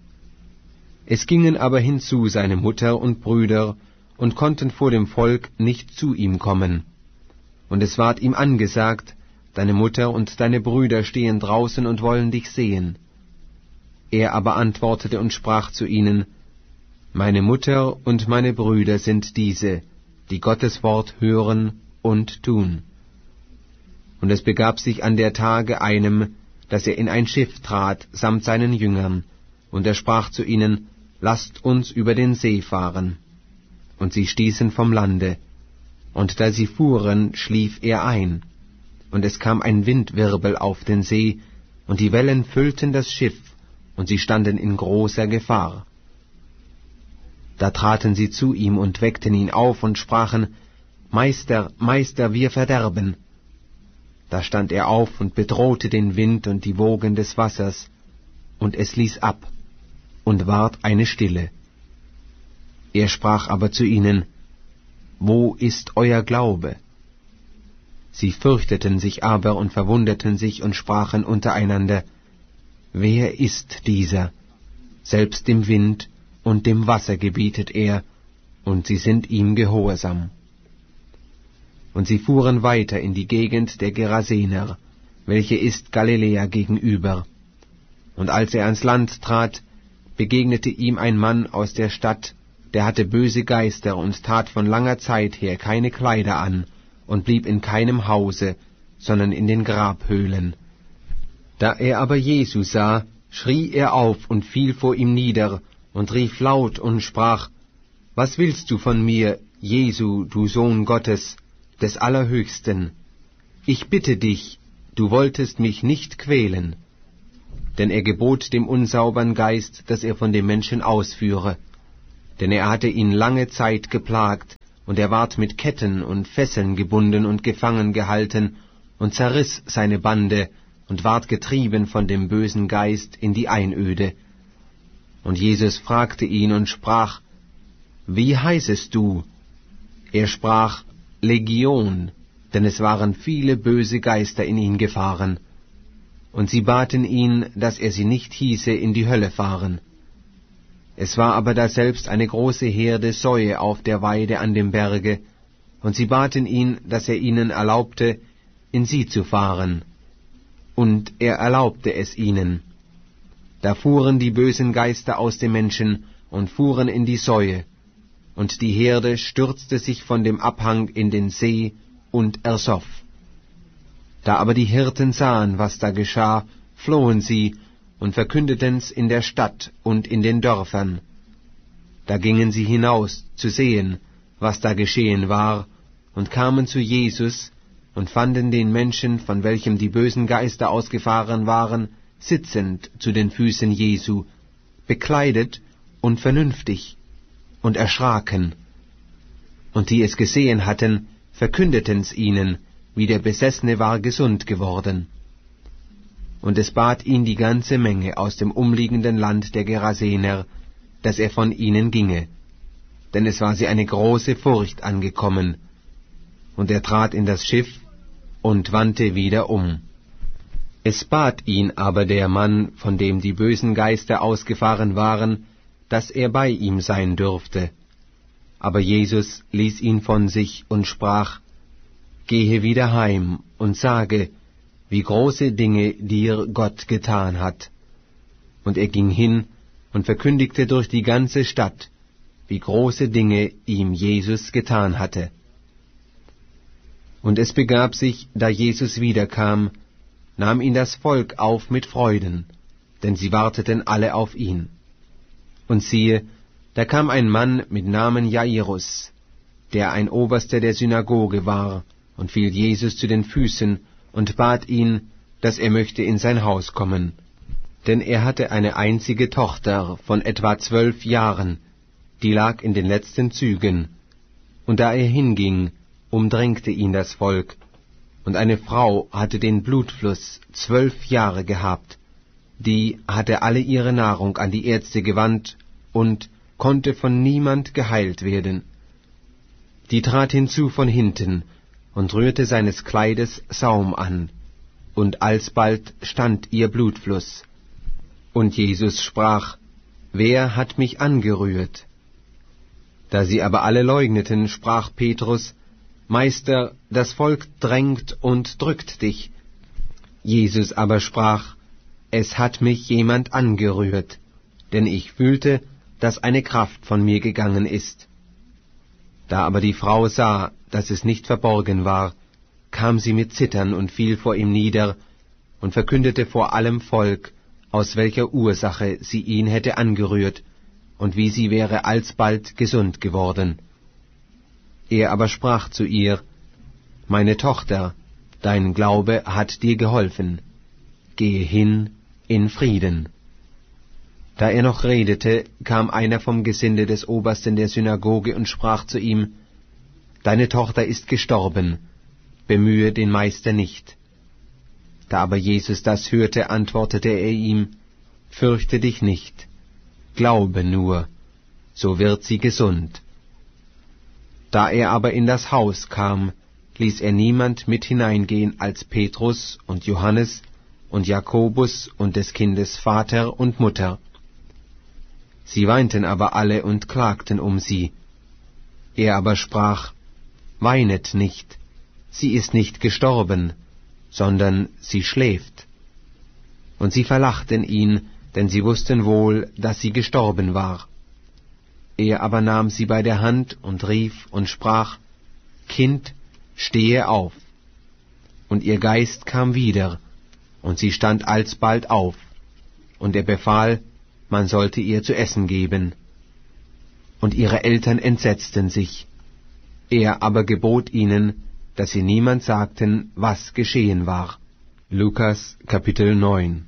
Es gingen aber hinzu seine Mutter und Brüder, und konnten vor dem Volk nicht zu ihm kommen. Und es ward ihm angesagt, deine Mutter und deine Brüder stehen draußen und wollen dich sehen. Er aber antwortete und sprach zu ihnen, meine Mutter und meine Brüder sind diese, die Gottes Wort hören und tun. Und es begab sich an der Tage einem, dass er in ein Schiff trat, samt seinen Jüngern, und er sprach zu ihnen, lasst uns über den See fahren. Und sie stießen vom Lande, und da sie fuhren, schlief er ein. Und es kam ein Windwirbel auf den See, und die Wellen füllten das Schiff, und sie standen in großer Gefahr. Da traten sie zu ihm und weckten ihn auf und sprachen, Meister, Meister, wir verderben. Da stand er auf und bedrohte den Wind und die Wogen des Wassers, und es ließ ab, und ward eine Stille. Er sprach aber zu ihnen, wo ist euer Glaube? Sie fürchteten sich aber und verwunderten sich und sprachen untereinander, wer ist dieser? Selbst dem Wind und dem Wasser gebietet er, und sie sind ihm gehorsam. Und sie fuhren weiter in die Gegend der Gerasener, welche ist Galiläa gegenüber. Und als er ans Land trat, begegnete ihm ein Mann aus der Stadt, der hatte böse Geister und tat von langer Zeit her keine Kleider an und blieb in keinem Hause, sondern in den Grabhöhlen. Da er aber Jesu sah, schrie er auf und fiel vor ihm nieder und rief laut und sprach, was willst du von mir, Jesu, du Sohn Gottes, des Allerhöchsten? Ich bitte dich, du wolltest mich nicht quälen. Denn er gebot dem unsaubern Geist, dass er von dem Menschen ausführe. Denn er hatte ihn lange Zeit geplagt, und er ward mit Ketten und Fesseln gebunden und gefangen gehalten, und zerriss seine Bande, und ward getrieben von dem bösen Geist in die Einöde. Und Jesus fragte ihn und sprach, »Wie heißest du?« Er sprach, »Legion«, denn es waren viele böse Geister in ihn gefahren. Und sie baten ihn, dass er sie nicht hieße in die Hölle fahren. Es war aber daselbst eine große Herde Säue auf der Weide an dem Berge, und sie baten ihn, dass er ihnen erlaubte, in sie zu fahren. Und er erlaubte es ihnen. Da fuhren die bösen Geister aus dem Menschen und fuhren in die Säue, und die Herde stürzte sich von dem Abhang in den See und ersoff. Da aber die Hirten sahen, was da geschah, flohen sie und verkündeten's in der Stadt und in den Dörfern. Da gingen sie hinaus zu sehen, was da geschehen war, und kamen zu Jesus und fanden den Menschen, von welchem die bösen Geister ausgefahren waren, sitzend zu den Füßen Jesu, bekleidet und vernünftig, und erschraken. Und die es gesehen hatten, verkündeten's ihnen, wie der Besessene war gesund geworden. Und es bat ihn die ganze Menge aus dem umliegenden Land der Gerasener, dass er von ihnen ginge, denn es war sie eine große Furcht angekommen. Und er trat in das Schiff und wandte wieder um. Es bat ihn aber der Mann, von dem die bösen Geister ausgefahren waren, dass er bei ihm sein dürfte. Aber Jesus ließ ihn von sich und sprach, »Gehe wieder heim und sage, wie große Dinge dir Gott getan hat.« Und er ging hin und verkündigte durch die ganze Stadt, wie große Dinge ihm Jesus getan hatte. Und es begab sich, da Jesus wiederkam, nahm ihn das Volk auf mit Freuden, denn sie warteten alle auf ihn. Und siehe, da kam ein Mann mit Namen Jairus, der ein Oberster der Synagoge war, und fiel Jesus zu den Füßen und bat ihn, dass er möchte in sein Haus kommen. Denn er hatte eine einzige Tochter von etwa zwölf Jahren, die lag in den letzten Zügen. Und da er hinging, umdrängte ihn das Volk, und eine Frau hatte den Blutfluss zwölf Jahre gehabt, die hatte alle ihre Nahrung an die Ärzte gewandt und konnte von niemand geheilt werden. Die trat hinzu von hinten und rührte seines Kleides Saum an, und alsbald stand ihr Blutfluss. Und Jesus sprach, »Wer hat mich angerührt?« Da sie aber alle leugneten, sprach Petrus, »Meister, das Volk drängt und drückt dich.« Jesus aber sprach, »Es hat mich jemand angerührt, denn ich fühlte, dass eine Kraft von mir gegangen ist.« Da aber die Frau sah, dass es nicht verborgen war, kam sie mit Zittern und fiel vor ihm nieder und verkündete vor allem Volk, aus welcher Ursache sie ihn hätte angerührt und wie sie wäre alsbald gesund geworden. Er aber sprach zu ihr, »Meine Tochter, dein Glaube hat dir geholfen. Gehe hin in Frieden.« Da er noch redete, kam einer vom Gesinde des Obersten der Synagoge und sprach zu ihm, »Deine Tochter ist gestorben, bemühe den Meister nicht.« Da aber Jesus das hörte, antwortete er ihm, »Fürchte dich nicht, glaube nur, so wird sie gesund.« Da er aber in das Haus kam, ließ er niemand mit hineingehen als Petrus und Johannes und Jakobus und des Kindes Vater und Mutter. Sie weinten aber alle und klagten um sie. Er aber sprach, »Weinet nicht, sie ist nicht gestorben, sondern sie schläft.« Und sie verlachten ihn, denn sie wussten wohl, dass sie gestorben war. Er aber nahm sie bei der Hand und rief und sprach, »Kind, stehe auf!« Und ihr Geist kam wieder, und sie stand alsbald auf, und er befahl, man sollte ihr zu essen geben. Und ihre Eltern entsetzten sich. Er aber gebot ihnen, dass sie niemand sagten, was geschehen war. Lukas Kapitel neun.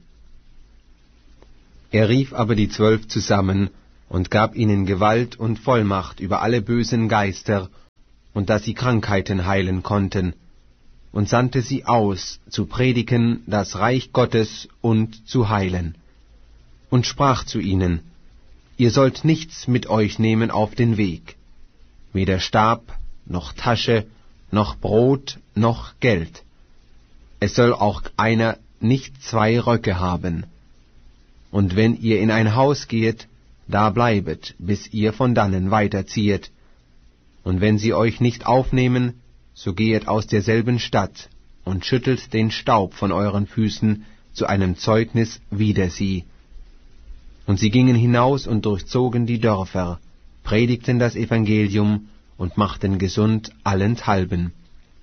Er rief aber die Zwölf zusammen und gab ihnen Gewalt und Vollmacht über alle bösen Geister und dass sie Krankheiten heilen konnten, und sandte sie aus, zu predigen das Reich Gottes und zu heilen. Und sprach zu ihnen, ihr sollt nichts mit euch nehmen auf den Weg, weder Stab, noch Tasche, noch Brot, noch Geld. Es soll auch einer nicht zwei Röcke haben. Und wenn ihr in ein Haus gehet, da bleibet, bis ihr von dannen weiterziehet. Und wenn sie euch nicht aufnehmen, so gehet aus derselben Stadt und schüttelt den Staub von euren Füßen zu einem Zeugnis wider sie. Und sie gingen hinaus und durchzogen die Dörfer, predigten das Evangelium und machten gesund allenthalben.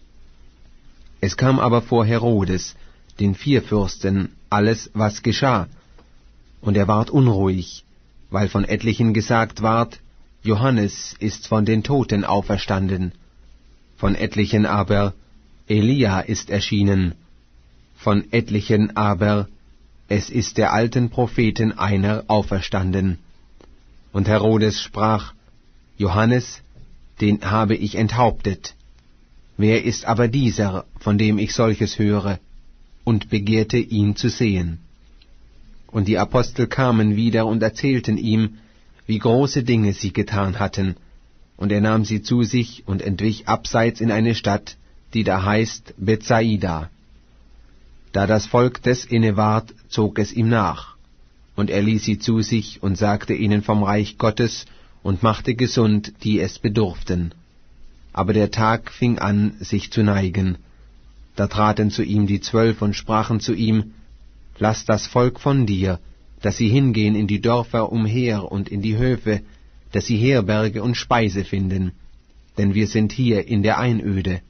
Es kam aber vor Herodes, den Vierfürsten, alles, was geschah, und er ward unruhig, weil von etlichen gesagt ward, Johannes ist von den Toten auferstanden, von etlichen aber, Elia ist erschienen, von etlichen aber, es ist der alten Propheten einer auferstanden. Und Herodes sprach, Johannes, den habe ich enthauptet. Wer ist aber dieser, von dem ich solches höre? Und begehrte ihn zu sehen. Und die Apostel kamen wieder und erzählten ihm, wie große Dinge sie getan hatten. Und er nahm sie zu sich und entwich abseits in eine Stadt, die da heißt Bethsaida. Da das Volk des inne ward, zog es ihm nach. Und er ließ sie zu sich und sagte ihnen vom Reich Gottes und machte gesund, die es bedurften. Aber der Tag fing an, sich zu neigen. Da traten zu ihm die Zwölf und sprachen zu ihm, Lass das Volk von dir, dass sie hingehen in die Dörfer umher und in die Höfe, dass sie Herberge und Speise finden, denn wir sind hier in der Einöde.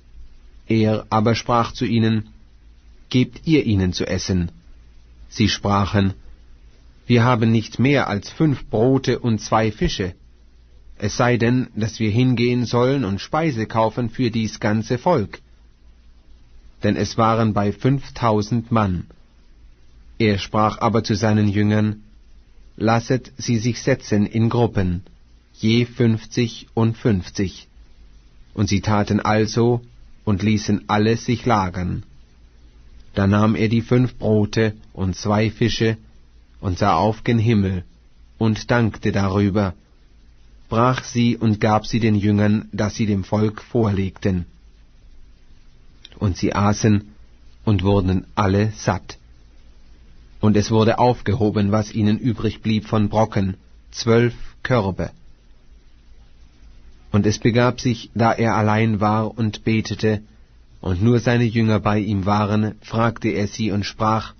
Er aber sprach zu ihnen, Gebt ihr ihnen zu essen. Sie sprachen, Wir haben nicht mehr als fünf Brote und zwei Fische. Es sei denn, dass wir hingehen sollen und Speise kaufen für dies ganze Volk. Denn es waren bei fünftausend Mann. Er sprach aber zu seinen Jüngern, Lasset sie sich setzen in Gruppen, je fünfzig und fünfzig. Und sie taten also und ließen alle sich lagern. Da nahm er die fünf Brote und zwei Fische und sah auf gen Himmel und dankte darüber, brach sie und gab sie den Jüngern, dass sie dem Volk vorlegten. Und sie aßen und wurden alle satt. Und es wurde aufgehoben, was ihnen übrig blieb von Brocken, zwölf Körbe. Und es begab sich, da er allein war und betete, und nur seine Jünger bei ihm waren, fragte er sie und sprach,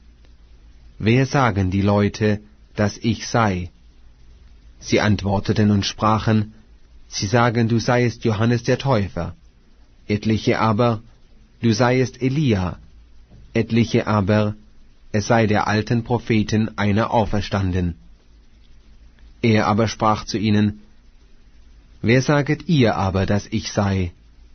Wer sagen die Leute, dass ich sei? Sie antworteten und sprachen, Sie sagen, du seiest Johannes der Täufer, etliche aber, du seiest Elia, etliche aber, es sei der alten Propheten einer auferstanden. Er aber sprach zu ihnen, Wer saget ihr aber, dass ich sei?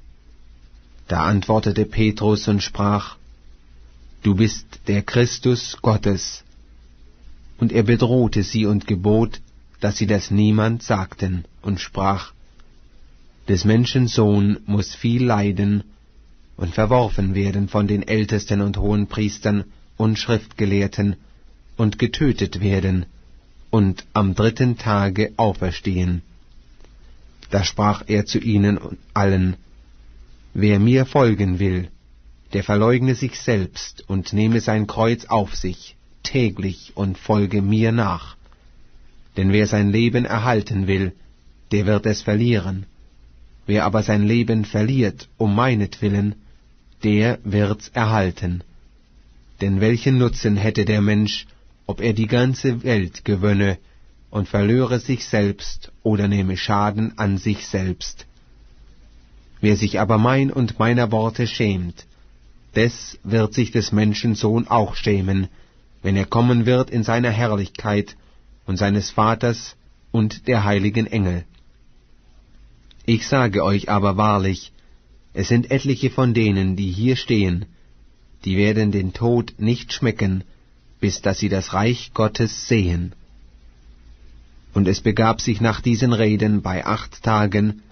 Da antwortete Petrus und sprach, Du bist der Christus Gottes. Und er bedrohte sie und gebot, dass sie das niemand sagten, und sprach, Des Menschen Sohn muß viel leiden und verworfen werden von den Ältesten und Hohenpriestern und Schriftgelehrten und getötet werden und am dritten Tage auferstehen. Da sprach er zu ihnen allen, Wer mir folgen will, der verleugne sich selbst und nehme sein Kreuz auf sich, täglich und folge mir nach. Denn wer sein Leben erhalten will, der wird es verlieren. Wer aber sein Leben verliert, um meinetwillen, der wird's erhalten. Denn welchen Nutzen hätte der Mensch, ob er die ganze Welt gewönne und verlöre sich selbst oder nehme Schaden an sich selbst? Wer sich aber mein und meiner Worte schämt, des wird sich des Menschen Sohn auch schämen, wenn er kommen wird in seiner Herrlichkeit und seines Vaters und der heiligen Engel. Ich sage euch aber wahrlich, Es sind etliche von denen, die hier stehen, die werden den Tod nicht schmecken, bis dass sie das Reich Gottes sehen. Und es begab sich nach diesen Reden bei acht Tagen,